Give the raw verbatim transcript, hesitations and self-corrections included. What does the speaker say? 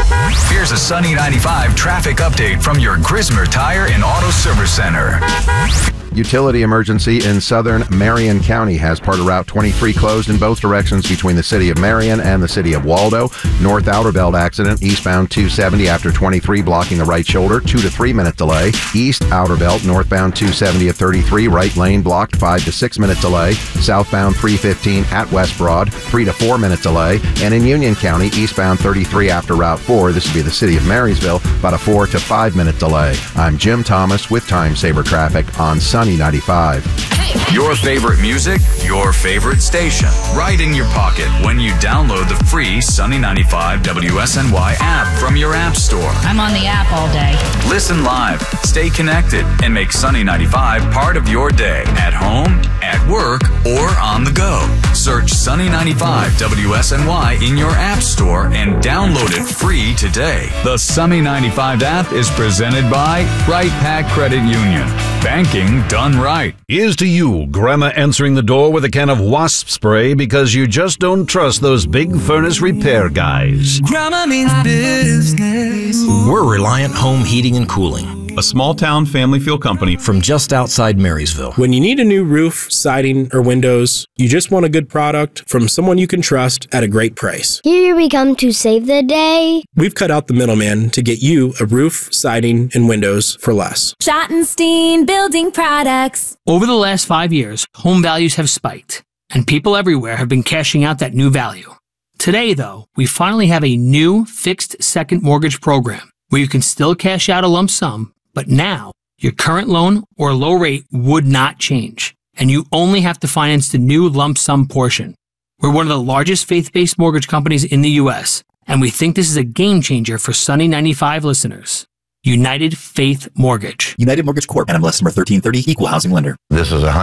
Here's a Sunny ninety-five traffic update from your Grismer Tire and Auto Service Center. Utility emergency in southern Marion County has part of Route twenty-three closed in both directions between the city of Marion and the city of Waldo. North Outer Belt accident, eastbound two seventy after twenty-three, blocking the right shoulder, two to three minute delay. East Outer Belt, northbound two seventy at thirty-three, right lane blocked, five to six minute delay. Southbound three fifteen at West Broad, three to four minute delay. And in Union County, eastbound thirty-three after Route four, this would be the city of Marysville, about a four to five minute delay. I'm Jim Thomas with Time Saver Traffic on Sunny ninety-five. Your favorite music, your favorite station, right in your pocket when you download the free Sunny ninety-five W S N Y app from your app store. I'm on the app all day. Listen live, stay connected, and make Sunny ninety-five part of your day at home, at work, or on the go. Search Sunny ninety-five W S N Y in your app store and download it free today. The Sunny ninety-five app is presented by Right Pack Credit Union. Banking done right. Here's to you, Grandma answering the door with a can of wasp spray because you just don't trust those big furnace repair guys. Grandma means business. We're Reliant Home Heating and Cooling, a small-town family-feel company from just outside Marysville. When you need a new roof, siding, or windows, you just want a good product from someone you can trust at a great price. Here we come to save the day. We've cut out the middleman to get you a roof, siding, and windows for less. Schottenstein Building Products. Over the last five years, home values have spiked, and people everywhere have been cashing out that new value. Today, though, we finally have a new fixed second mortgage program where you can still cash out a lump sum, but now your current loan or low rate would not change, and you only have to finance the new lump sum portion. We're one of the largest faith-based mortgage companies in the U S, and we think this is a game changer for Sunny ninety-five listeners. United Faith Mortgage. United Mortgage Corp. N M L S number thirteen thirty, Equal Housing Lender. This is a